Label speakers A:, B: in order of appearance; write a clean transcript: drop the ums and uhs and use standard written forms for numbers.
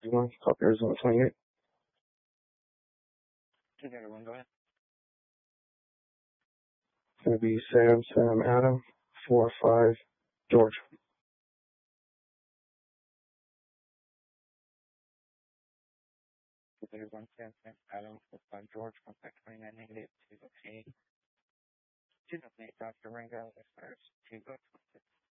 A: One, copy Arizona 28.
B: Okay, everyone, go ahead.
A: It's going to be Sam, Adam, 4-5, George.
B: Okay, everyone, Sam, Adam, 4-5, George, contact 29 negative, 2 okay. 2 Dr. Ringo, as far as 2 go.